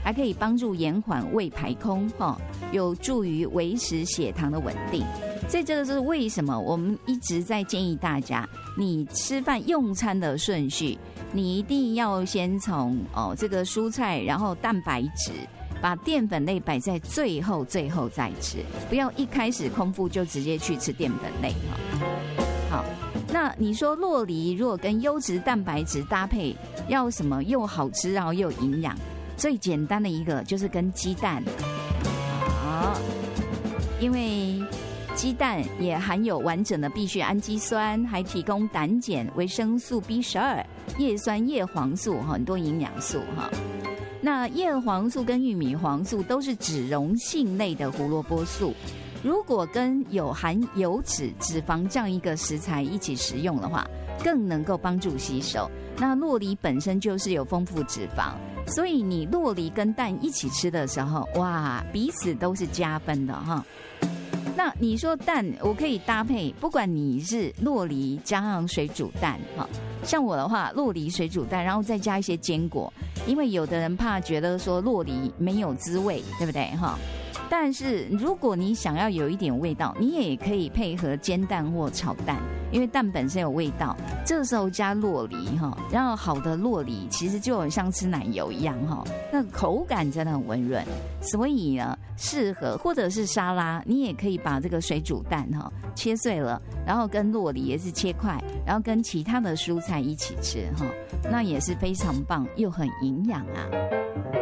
还可以帮助延缓胃排空有助于维持血糖的稳定。所以这个是为什么我们一直在建议大家，你吃饭用餐的顺序，你一定要先从这个蔬菜，然后蛋白质，把淀粉类摆在最后再吃，不要一开始空腹就直接去吃淀粉类好，那你说酪梨如果跟优质蛋白质搭配，要什么又好吃然后又有营养？最简单的一个就是跟鸡蛋，因为鸡蛋也含有完整的必需氨基酸，还提供胆碱、维生素 B12、叶酸、叶黄素很多营养素那叶黄素跟玉米黄素都是脂溶性类的胡萝卜素，如果跟有含油脂、脂肪这样一个食材一起食用的话，更能够帮助吸收。那酪梨本身就是有丰富脂肪，所以你酪梨跟蛋一起吃的时候，哇，彼此都是加分的那你说蛋我可以搭配，不管你是酪梨加上水煮蛋像我的话，酪梨水煮蛋，然后再加一些坚果，因为有的人怕觉得说酪梨没有滋味，对不对但是如果你想要有一点味道，你也可以配合煎蛋或炒蛋，因为蛋本身有味道，这时候加酪梨然后好的酪梨其实就很像吃奶油一样那口感真的很温润，所以呢适合，或者是沙拉，你也可以把这个水煮蛋切碎了，然后跟酪梨也是切块，然后跟其他的蔬菜一起吃那也是非常棒又很营养啊。